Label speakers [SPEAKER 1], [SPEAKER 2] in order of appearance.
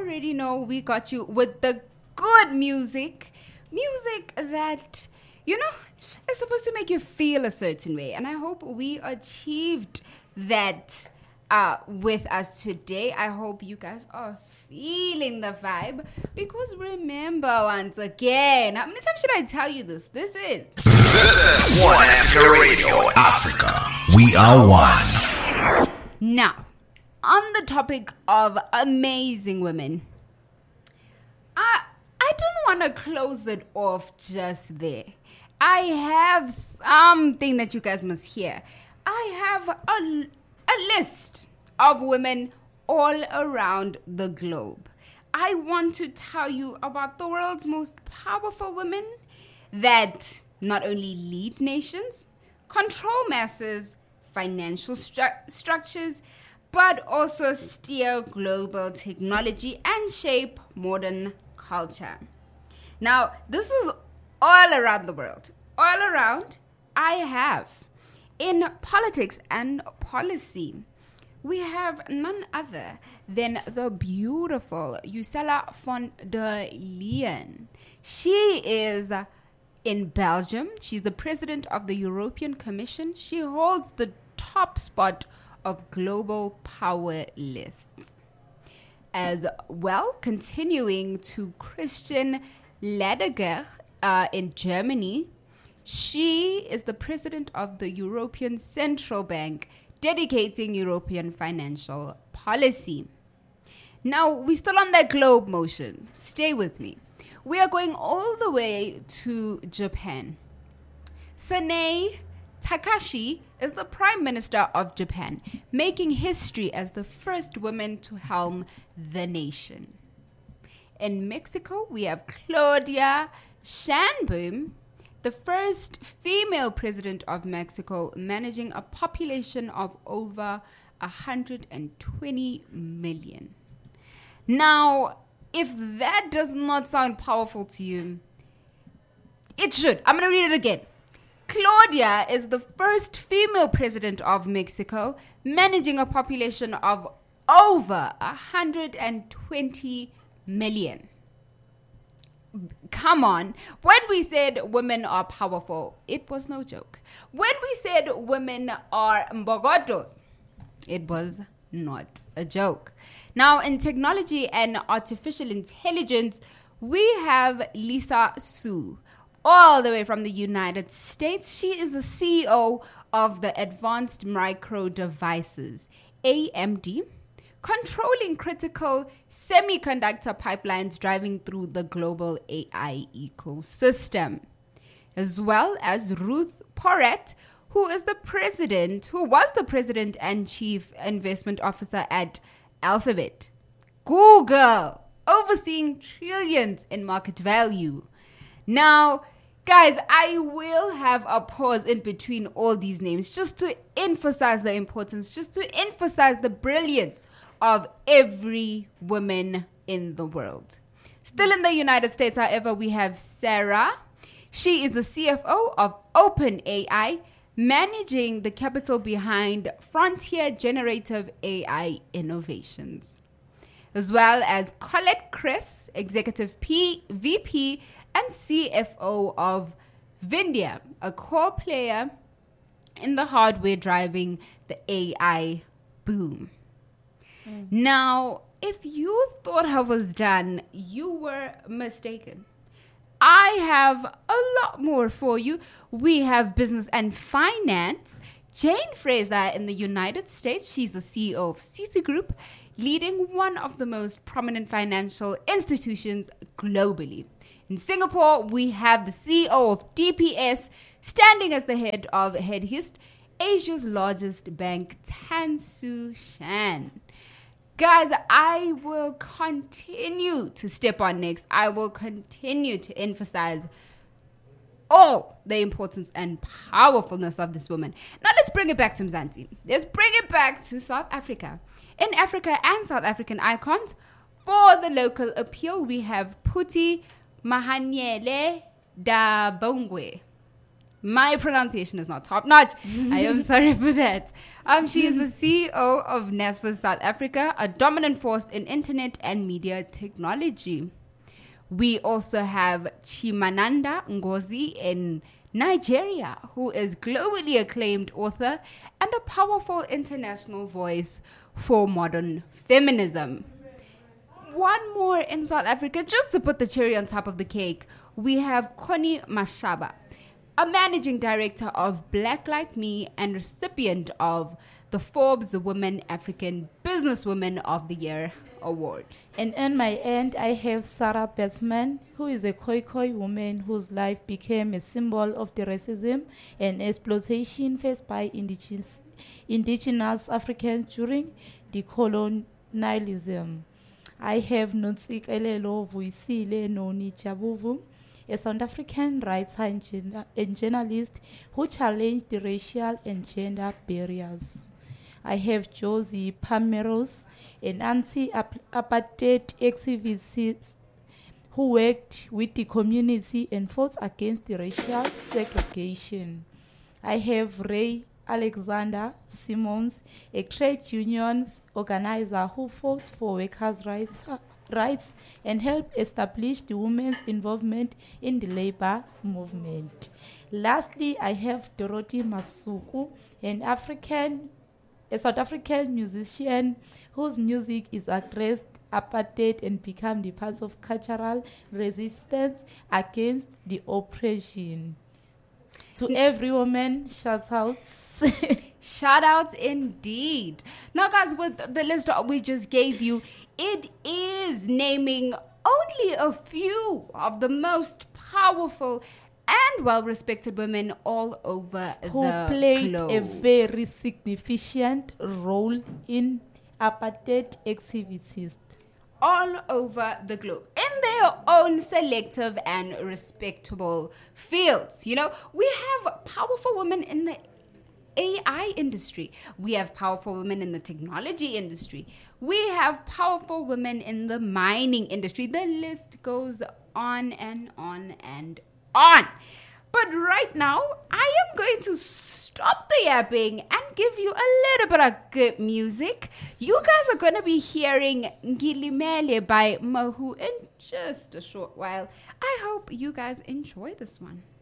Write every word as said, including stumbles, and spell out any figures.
[SPEAKER 1] already know we got you with the good music. Music that, you know, is supposed to make you feel a certain way. And I hope we achieved that uh, with us today. I hope you guys are feeling the vibe. Because remember, once again, how many times should I tell you this? This is...
[SPEAKER 2] This is One Africa Radio. Africa. We are one.
[SPEAKER 1] Now, on the topic of amazing women, I, I don't want to close it off just there. I have something that you guys must hear. I have a, a list of women all around the globe. I want to tell you about the world's most powerful women that not only lead nations, control masses, financial stru- structures, but also steer global technology and shape modern culture. Now, this is all around the world. All around, I have. In politics and policy, we have none other than the beautiful Ursula von der Leyen. She is in Belgium. She's the president of the European Commission. She holds the top spot of global power lists. As well, continuing to Christian Lederger uh, in Germany, she is the president of the European Central Bank, dedicating European financial policy. Now, we're still on that globe motion. Stay with me. We are going all the way to Japan. Sanae Takashi is the Prime Minister of Japan, making history as the first woman to helm the nation. In Mexico, we have Claudia Sheinbaum, the first female president of Mexico, managing a population of over one hundred twenty million. Now, if that does not sound powerful to you, it should. I'm going to read it again. Claudia is the first female president of Mexico, managing a population of over one hundred twenty million. Come on. When we said women are powerful, it was no joke. When we said women are mbogotos, it was not a joke. Now, in technology and artificial intelligence, we have Lisa Su, all the way from the United States. She is the C E O of the Advanced Micro Devices, A M D, controlling critical semiconductor pipelines driving through the global A I ecosystem. As well as Ruth Porat, who is the president, who was the president and chief investment officer at Alphabet. Google, overseeing trillions in market value. Now, guys, I will have a pause in between all these names just to emphasize the importance, just to emphasize the brilliance of every woman in the world. Still in the United States, however, we have Sarah. She is the C F O of OpenAI, managing the capital behind Frontier Generative A I Innovations. As well as Colette Chris, Executive P, V P and C F O of Vindia, a core player in the hardware driving the A I boom. Mm. Now, if you thought I was done, you were mistaken. I have a lot more for you. We have business and finance. Jane Fraser in the United States. She's the C E O of Citigroup, leading one of the most prominent financial institutions globally. In Singapore, we have the C E O of D P S, standing as the head of Headhist, Asia's largest bank, Tan Su Shan. Guys, I will continue to step on next. I will continue to emphasize all the importance and powerfulness of this woman. Now let's bring it back to Mzansi. Let's bring it back to South Africa. In Africa and South African icons, for the local appeal, we have Phuthi Mahanyele Dabongwe. My pronunciation is not top notch. I am sorry for that. Um, she is the C E O of Naspers South Africa, a dominant force in internet and media technology. We also have Chimananda Ngozi in Nigeria, who is globally acclaimed author and a powerful international voice for modern feminism. One more in South Africa, just to put the cherry on top of the cake, we have Connie Mashaba, a managing director of Black Like Me and recipient of the Forbes Women African Businesswoman of the Year award.
[SPEAKER 3] And on my end, I have Sarah Batsman, who is a Khoi woman whose life became a symbol of the racism and exploitation faced by indigenous, indigenous Africans during the colonialism. I have Nontsikelelo Vuisile Noni Jabuvu, a South African writer and, gen- and journalist who challenged the racial and gender barriers. I have Josie Pameros, an anti-apartheid activist who worked with the community and fought against the racial segregation. I have Ray Alexander Simmons, a trade unions organizer who fought for workers' rights, rights and helped establish the women's involvement in the labor movement. Lastly, I have Dorothy Masuku, an African a South African musician whose music is addressed apartheid and become the part of cultural resistance against the oppression. To every woman, shout outs.
[SPEAKER 1] Shout outs indeed. Now, guys, with the list we just gave you, it is naming only a few of the most powerful and well-respected women all over
[SPEAKER 3] who
[SPEAKER 1] the
[SPEAKER 3] played
[SPEAKER 1] globe.
[SPEAKER 3] a very significant role in apartheid activities.
[SPEAKER 1] All over the globe in their own selective and respectable fields. You know, we have powerful women in the A I industry. We have powerful women in the technology industry. We have powerful women in the mining industry. The list goes on and on and on. But right now, I am going to stop the yapping and give you a little bit of good music. You guys are going to be hearing Ngilimele by Mahu in just a short while. I hope you guys enjoy this one.